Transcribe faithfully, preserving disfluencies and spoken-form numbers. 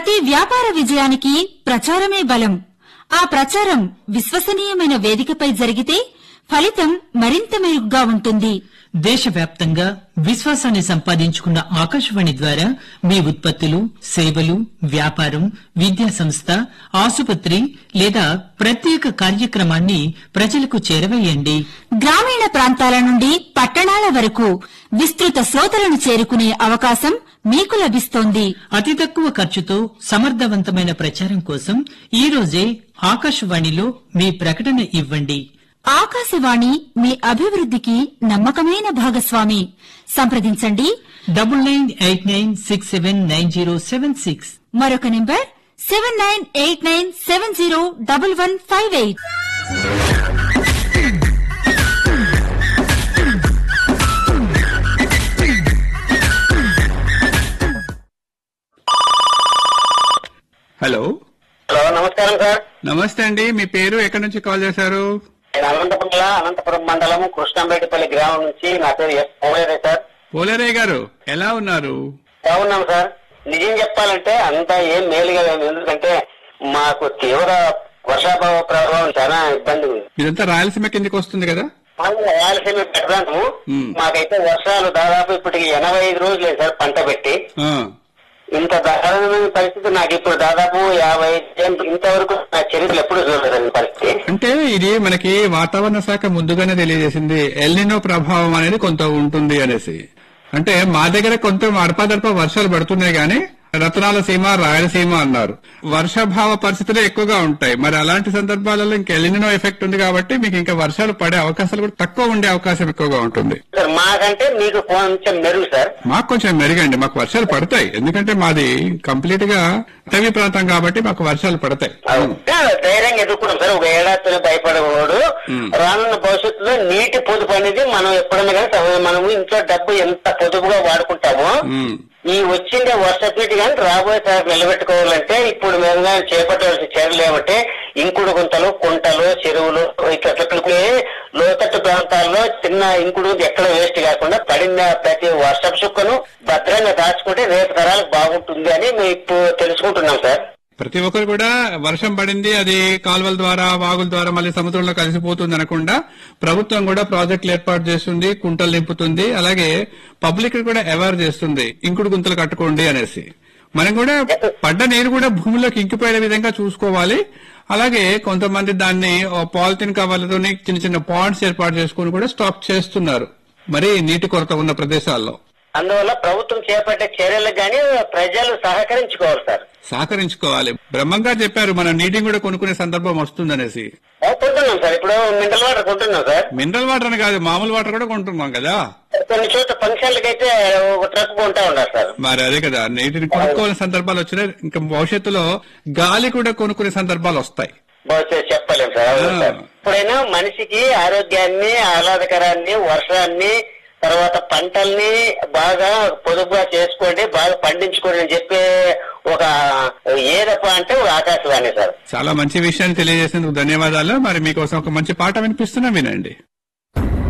ప్రతి వ్యాపార విజయానికి ప్రచారమే బలం. ఆ ప్రచారం విశ్వసనీయమైన వేదికపై జరిగితే ఫలితం మరింత మెరుగ్గా ఉంటుంది. దేశవ్యాప్తంగా విశ్వాసాన్ని సంపాదించుకున్న ఆకాశవాణి ద్వారా మీ ఉత్పత్తులు, సేవలు, వ్యాపారం, విద్యా సంస్థ, ఆసుపత్రి లేదా ప్రత్యేక కార్యక్రమాన్ని ప్రజలకు చేరవేయండి. గ్రామీణ ప్రాంతాల నుండి పట్టణాల వరకు విస్తృత శ్రోతలను చేరుకునే అవకాశం మీకు లభిస్తోంది. అతి తక్కువ ఖర్చుతో సమర్థవంతమైన ప్రచారం కోసం ఈ రోజే ఆకాశవాణిలో మీ ప్రకటన ఇవ్వండి. ఆకాశవాణి మీ అభివృద్ధికి నమ్మకమైన భాగస్వామి. సంప్రదించండి double nine eight nine six seven nine zero seven six. మరొక number seven nine eight nine seven zero double one five eight. Hello hello, నమస్కారం సార్. నమస్తే అండి. మీ పేరు, ఎక్కడి నుంచి కాల్ చేశారు? నేను అనంతపురం జిల్లా అనంతపురం మండలం కృష్ణంపేటపల్లి గ్రామం నుంచి. నా పేరు ఎస్ పోలేరే సార్. పోలేరయ్య గారు, ఎలా ఉన్నారు? బాగున్నాం సార్. నిజం చెప్పాలంటే అంతా ఏం మేలుగా లేదు. ఎందుకంటే మాకు తీవ్ర వర్షాభావ ప్రభావం చాలా ఇబ్బంది ఉంది. ఇదంతా రాయలసీమ కిందకి వస్తుంది కదా? రాయలసీమ ప్రాంతము. మాకైతే వర్షాలు దాదాపు ఇప్పటికి ఎనభై ఐదు రోజులు సార్ పంట పెట్టి. ఇంత దారుణమైన పరిస్థితి నాకు ఇప్పుడు దాదాపు యాభై ఇంతవరకు నా చరిత్రలు ఎప్పుడు చూడలేదండి పరిస్థితి. అంటే ఇది మనకి వాతావరణ శాఖ ముందుగానే తెలియజేసింది, ఎల్నినో ప్రభావం అనేది కొంత ఉంటుంది అనేసి. అంటే మా దగ్గర కొంత అడపాదడప వర్షాలు పడుతున్నాయి గానీ రతనాల సీమ, రాయలసీమ అన్నారు. వర్షాభావ పరిస్థితులు ఎక్కువగా ఉంటాయి. మరి అలాంటి సందర్భాలలో ఇంకా ఎల్నినో ఎఫెక్ట్ ఉంది కాబట్టి మీకు ఇంకా వర్షాలు పడే అవకాశాలు కూడా తక్కువ ఉండే అవకాశం ఎక్కువగా ఉంటుంది. మాకంటే మీకు కొంచెం మెరుగు సార్. మాకు కొంచెం మెరుగండి. మాకు వర్షాలు పడతాయి, ఎందుకంటే మాది కంప్లీట్ గా అటవీ ప్రాంతం కాబట్టి మాకు వర్షాలు పడతాయి. ధైర్యంగా ఎదుర్కొన్నాం సార్. ఒక ఏడాదితో భయపడకూడదు. రానున్న భవిష్యత్తులో నీటి పొదుపు అనేది మనం ఎప్పుడన్నా కానీ మనము ఇంట్లో డబ్బు ఎంత పొదుపుగా వాడుకుంటామో ఈ వచ్చిండే వర్షపీటి కానీ రాబోయే సార్ నిలబెట్టుకోవాలంటే ఇప్పుడు మేము కానీ చేపట్టవలసిన చర్యలు ఏమంటే ఇంకుడు గుంతలు, కుంటలు, చెరువులు, ఇట్లా లోతట్టు ప్రాంతాల్లో చిన్న ఇంకుడు ఎక్కడ వేస్ట్ కాకుండా పడిన ప్రతి వర్షపు చుక్కను భద్రంగా దాచుకుంటే రేపు తరాలకు బాగుంటుంది అని మేము ఇప్పుడు తెలుసుకుంటున్నాం సార్. ప్రతి ఒక్కరు కూడా వర్షం పడింది అది కాలువల ద్వారా, వాగుల ద్వారా మళ్ళీ సముద్రంలో కలిసిపోతుంది అనకుండా ప్రభుత్వం కూడా ప్రాజెక్టులు ఏర్పాటు చేస్తుంది, కుంటలు నింపుతుంది. అలాగే పబ్లిక్ కూడా అవేర్ చేస్తుంది, ఇంకుడు గుంతలు కట్టుకోండి అనేసి. మనం కూడా పడ్డ నీరు కూడా భూమిలోకి ఇంకిపోయే విధంగా చూసుకోవాలి. అలాగే కొంతమంది దాన్ని పాలిథిన్ కవర్లతో చిన్న చిన్న పాండ్స్ ఏర్పాటు చేసుకుని కూడా స్టాక్ చేస్తున్నారు మరి నీటి కొరత ఉన్న ప్రదేశాల్లో. అందువల్ల ప్రభుత్వం చేపట్టే చర్యలకు గానీ ప్రజలు సహకరించుకోవాలి సార్. సహకరించుకోవాలి. బ్రహ్మంగా చెప్పారు మనం నీటిని కూడా కొనుక్కునే సందర్భం వస్తుందనేసి. కొంటున్నాం సార్. ఇప్పుడు మినరల్ వాటర్ కొంటున్నాం సార్. మినరల్ వాటర్ అని కాదు, మామూలు వాటర్ కూడా కొంటున్నాం కదా. కొన్ని చోట్ల ఫంక్షన్లకైతే ఒక ట్రక్ కొంటా ఉన్నారు సార్. మరి అదే కదా, నీటిని కొనుక్కోవాల్సిన సందర్భాలు వచ్చినాయి. ఇంకా భవిష్యత్తులో గాలి కూడా కొనుక్కునే సందర్భాలు వస్తాయి. చెప్పలేము సార్. ఇప్పుడైనా మనిషికి ఆరోగ్యాన్ని, ఆహ్లాదకరాన్ని, వర్షాన్ని, తర్వాత పంటల్ని బాగా పొదుపుగా చేసుకోండి, బాగా పండించుకోండి అని చెప్పే ఒక ఏదప్ప అంటే ఒక ఆకాశవాణి సార్. చాలా మంచి విషయాన్ని తెలియజేసేందుకు ధన్యవాదాలు. మరి మీకోసం ఒక మంచి పాట వినిపిస్తున్నా, వినండి.